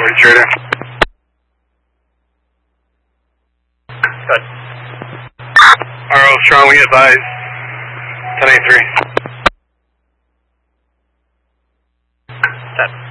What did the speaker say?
40 Trader. Good. RO strongly advised. 1083. Set.